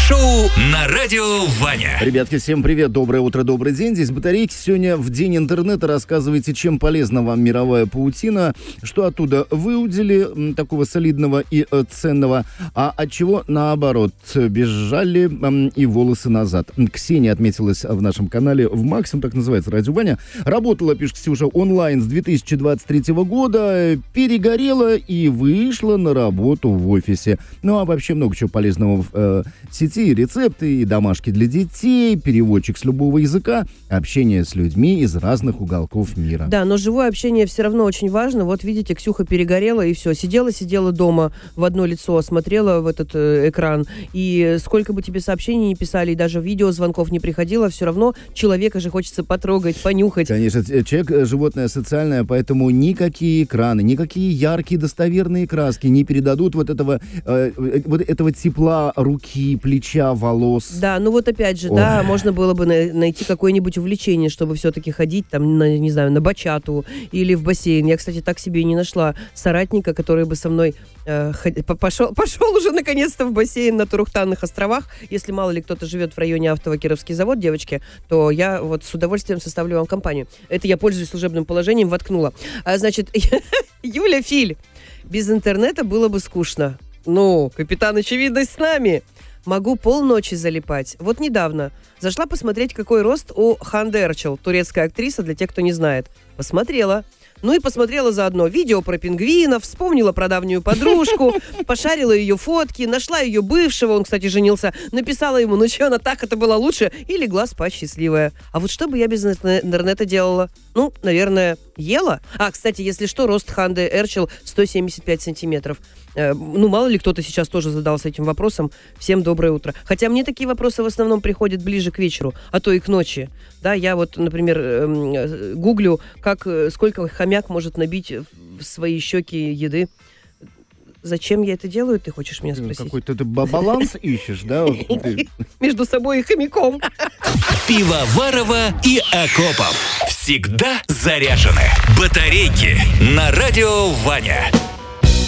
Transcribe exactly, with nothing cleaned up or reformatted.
Шоу на радио Ваня. Ребятки, всем привет, доброе утро, добрый день. Здесь Батарейки. Сегодня в День интернета рассказывайте, чем полезна вам мировая паутина, что оттуда выудили м, такого солидного и э, ценного, а от чего, наоборот, бежали м, и волосы назад. Ксения отметилась в нашем канале в Максимум, так называется, Радио Ваня. Работала, пишет Ксюша, онлайн с две тысячи двадцать третьего года, перегорела и вышла на работу в офисе. Ну, а вообще много чего полезного в э, сети. И рецепты, и домашки для детей, переводчик с любого языка, общение с людьми из разных уголков мира. Да, но живое общение все равно очень важно. Вот видите, Ксюха перегорела, и все. Сидела-сидела дома в одно лицо, смотрела в этот э, экран, и сколько бы тебе сообщений не писали, и даже видеозвонков не приходило, все равно человека же хочется потрогать, понюхать. Конечно, человек – животное социальное, поэтому никакие экраны, никакие яркие достоверные краски не передадут вот этого, э, вот этого тепла руки, плеча, волос. Да, ну вот опять же, Ой. да, можно было бы на- найти какое-нибудь увлечение, чтобы все-таки ходить там, на, не знаю, на бачату или в бассейн. Я, кстати, так себе и не нашла соратника, который бы со мной э, ход- пошел, пошел уже наконец-то в бассейн на Турухтанных островах. Если мало ли кто-то живет в районе Автово-Кировский завод, девочки, то я вот с удовольствием составлю вам компанию. Это я, пользуясь служебным положением, воткнула. А, значит, Юля Филь, без интернета было бы скучно. Ну, капитан Очевидность с нами. Могу полночи залипать. Вот недавно зашла посмотреть, какой рост у Ханды Эрчел, турецкая актриса, для тех, кто не знает. Посмотрела. Ну и посмотрела заодно видео про пингвинов, вспомнила про давнюю подружку, пошарила ее фотки, нашла ее бывшего, он, кстати, женился, написала ему, ну что, она так, это было лучше, и легла спать счастливая. А вот что бы я без интернета делала? Ну, наверное, ела. А, кстати, если что, рост Ханды Эрчел сто семьдесят пять сантиметров. Э, ну, мало ли кто-то сейчас тоже задался этим вопросом. Всем доброе утро. Хотя мне такие вопросы в основном приходят ближе к вечеру, а то и к ночи. Да, я вот, например, э, гуглю, как, сколько хомяк может набить в свои щеки еды. Зачем я это делаю, ты хочешь меня спросить? Какой-то ты баланс ищешь, да? Между собой и хомяком. Пивоварова и Акопов. Всегда заряжены. Батарейки на радио Ваня.